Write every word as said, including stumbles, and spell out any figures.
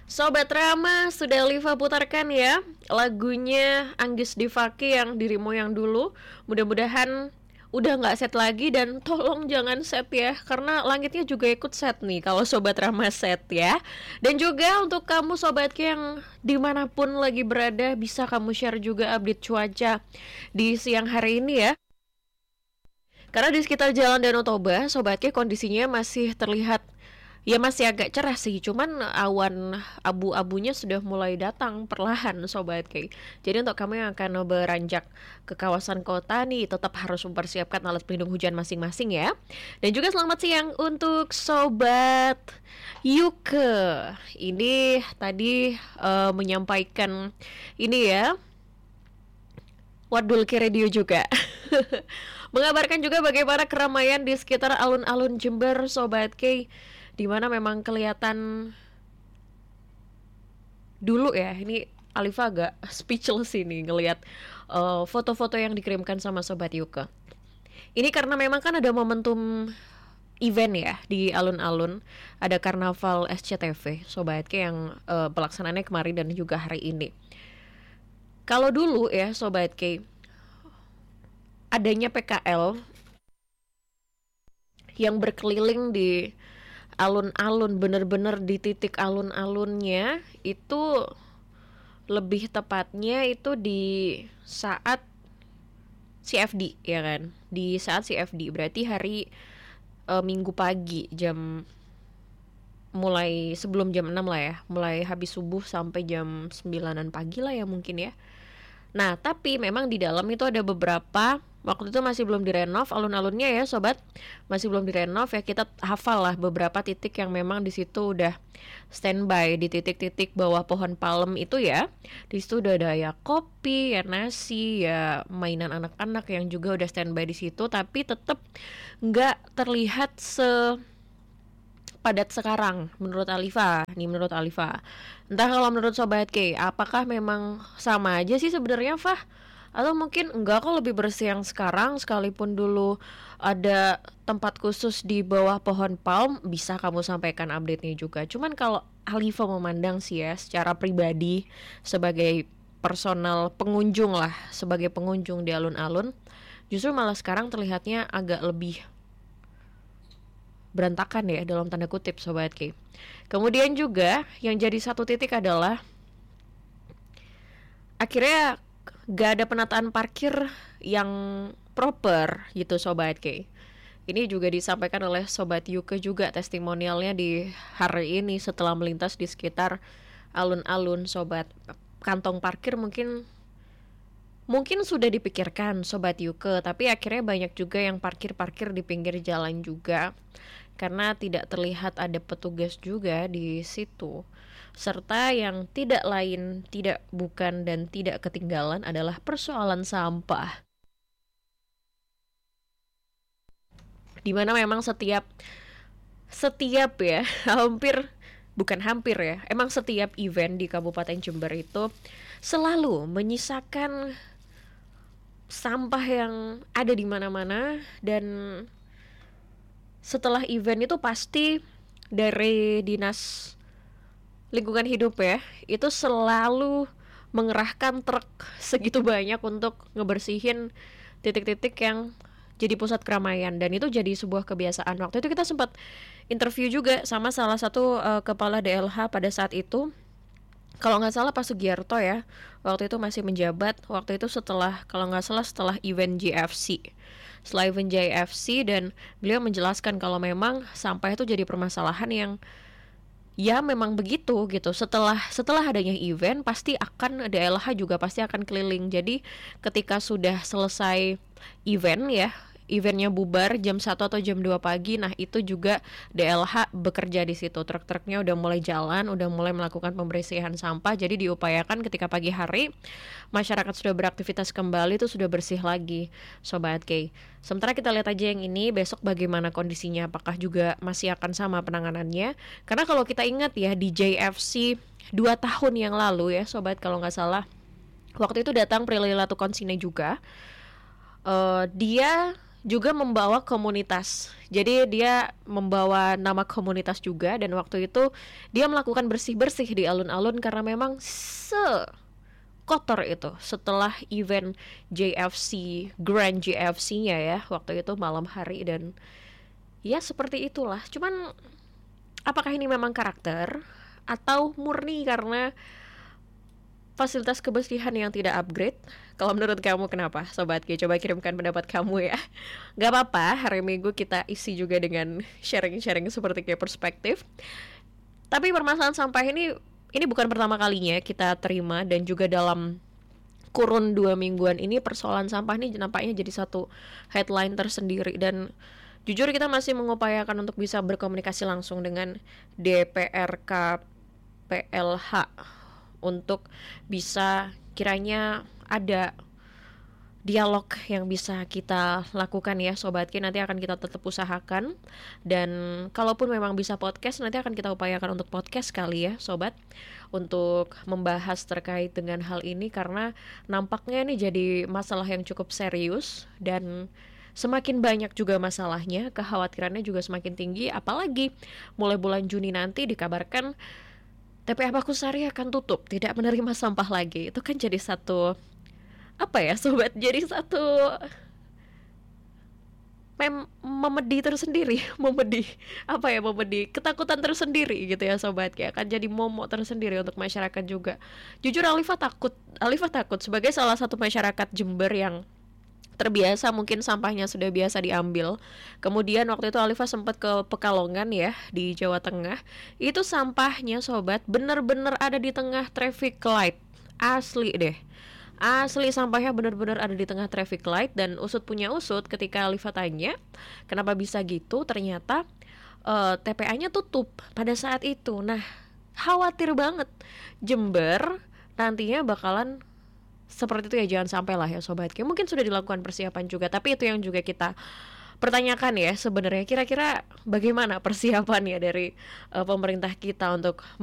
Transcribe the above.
Sobat Rama, sudah Liva putarkan ya lagunya Anggis Divaki yang Dirimu Yang Dulu. Mudah-mudahan udah gak set lagi, dan tolong jangan set ya, karena langitnya juga ikut set nih kalau Sobat Rama set ya. Dan juga untuk kamu Sobat Ki yang dimanapun lagi berada, bisa kamu share juga update cuaca di siang hari ini ya. Karena di sekitar Jalan Danau Toba, Sobat Ki, kondisinya masih terlihat ya masih agak cerah sih, cuman awan abu-abunya sudah mulai datang perlahan Sobat Ki. Jadi untuk kamu yang akan beranjak ke kawasan kota nih, tetap harus mempersiapkan alat pelindung hujan masing-masing ya. Dan juga selamat siang untuk Sobat Yuke. Ini tadi uh, menyampaikan ini ya, Wadul Ki Radio juga mengabarkan juga bagaimana keramaian di sekitar alun-alun Jember Sobat Ki, di mana memang kelihatan dulu ya, ini Alifa agak speechless ini ngelihat uh, foto-foto yang dikirimkan sama Sobat Yuke. Ini karena memang kan ada momentum event ya di alun-alun, ada karnaval S C T V Sobat Ki yang uh, pelaksanaannya kemarin dan juga hari ini. Kalau dulu ya Sobat Ki, adanya P K L yang berkeliling di alun-alun, bener-bener di titik alun-alunnya, itu lebih tepatnya itu di saat C F D ya kan, di saat C F D berarti hari e, Minggu pagi, jam mulai sebelum jam enam lah ya, mulai habis subuh sampai jam sembilanan pagi lah ya mungkin ya. Nah tapi memang di dalam itu ada beberapa, waktu itu masih belum direnov alun-alunnya ya Sobat, masih belum direnov ya, kita hafal lah beberapa titik yang memang di situ udah standby, di titik-titik bawah pohon palem itu ya. Di situ udah ada ya kopi, ya nasi, ya mainan anak-anak yang juga udah standby di situ, tapi tetap nggak terlihat se padat sekarang menurut Alifa nih, menurut Alifa. Entah kalau menurut Sobat K, apakah memang sama aja sih sebenarnya Fah? Atau mungkin enggak kok, lebih bersih yang sekarang, sekalipun dulu ada tempat khusus di bawah pohon palm, bisa kamu sampaikan update-nya juga. Cuman kalau Alifa memandang sih ya, secara pribadi sebagai personal pengunjung lah, sebagai pengunjung di alun-alun, justru malah sekarang terlihatnya agak lebih berantakan ya dalam tanda kutip Sobat K. Kemudian juga yang jadi satu titik adalah akhirnya gak ada penataan parkir yang proper gitu Sobat K. Ini juga disampaikan oleh Sobat Yuke juga testimonialnya di hari ini setelah melintas di sekitar alun-alun Sobat. Kantong parkir mungkin Mungkin sudah dipikirkan Sobat Yuke, tapi akhirnya banyak juga yang parkir-parkir di pinggir jalan juga, karena tidak terlihat ada petugas juga di situ. Serta yang tidak lain, tidak bukan, dan tidak ketinggalan adalah persoalan sampah. Dimana memang setiap Setiap ya, hampir Bukan hampir ya, emang setiap event di Kabupaten Jember itu selalu menyisakan sampah yang ada di mana-mana. Dan setelah event itu pasti dari Dinas Lingkungan Hidup ya, itu selalu mengerahkan truk segitu banyak untuk ngebersihin titik-titik yang jadi pusat keramaian, dan itu jadi sebuah kebiasaan. Waktu itu kita sempat interview juga sama salah satu uh, kepala D L H pada saat itu, kalau nggak salah Pak Sugiarto ya, waktu itu masih menjabat, waktu itu setelah, kalau nggak salah setelah event J F C, setelah event J F C, dan beliau menjelaskan kalau memang sampah itu jadi permasalahan yang ya memang begitu gitu. Setelah setelah adanya event, pasti akan D L H juga pasti akan keliling. Jadi ketika sudah selesai event ya, eventnya bubar jam satu atau jam dua pagi, nah itu juga D L H bekerja di situ. Truk-truknya udah mulai jalan, udah mulai melakukan pembersihan sampah. Jadi diupayakan ketika pagi hari masyarakat sudah beraktivitas kembali, itu sudah bersih lagi Sobat K. Sementara kita lihat aja yang ini besok bagaimana kondisinya, apakah juga masih akan sama penanganannya. Karena kalau kita ingat ya, di J F C dua tahun yang lalu ya Sobat, kalau nggak salah, waktu itu datang Prilly Latuconsina juga. uh, Dia juga membawa komunitas. Jadi dia membawa nama komunitas juga, dan waktu itu dia melakukan bersih-bersih di alun-alun karena memang sekotor itu setelah event J F C, Grand J F C-nya ya, waktu itu malam hari. Dan ya seperti itulah. Cuman apakah ini memang karakter atau murni karena fasilitas kebersihan yang tidak upgrade? Kalau menurut kamu kenapa, Sobat G? Coba kirimkan pendapat kamu ya. Gak apa-apa, hari Minggu kita isi juga dengan sharing-sharing seperti kayak perspektif. Tapi permasalahan sampah ini ini bukan pertama kalinya kita terima, dan juga dalam kurun dua mingguan ini persoalan sampah ini nampaknya jadi satu headline tersendiri. Dan jujur kita masih mengupayakan untuk bisa berkomunikasi langsung dengan D P R K P L H untuk bisa kiranya ada dialog yang bisa kita lakukan ya Sobat Ki. Nanti akan kita tetap usahakan, dan kalaupun memang bisa podcast, nanti akan kita upayakan untuk podcast kali ya Sobat, untuk membahas terkait dengan hal ini, karena nampaknya ini jadi masalah yang cukup serius dan semakin banyak juga masalahnya, kekhawatirannya juga semakin tinggi. Apalagi mulai bulan Juni nanti dikabarkan T P A Pakusari akan tutup, tidak menerima sampah lagi. Itu kan jadi satu, apa ya Sobat, jadi satu mem- memedih tersendiri, memedih, apa ya, memedih, ketakutan tersendiri gitu ya Sobat, kayak akan jadi momok tersendiri untuk masyarakat juga. Jujur Alifa takut, Alifa takut sebagai salah satu masyarakat Jember yang terbiasa, mungkin sampahnya sudah biasa diambil. Kemudian waktu itu Alifa sempat ke Pekalongan ya, di Jawa Tengah. Itu sampahnya Sobat bener-bener ada di tengah traffic light. Asli deh, asli sampahnya bener-bener ada di tengah traffic light. Dan usut punya usut, ketika Alifa tanya kenapa bisa gitu, ternyata uh, T P A-nya tutup pada saat itu. Nah, khawatir banget Jember nantinya bakalan seperti itu ya. Jangan sampai lah ya Sobat Ki. Mungkin sudah dilakukan persiapan juga, tapi itu yang juga kita pertanyakan ya sebenarnya, kira-kira bagaimana persiapannya dari uh, pemerintah kita untuk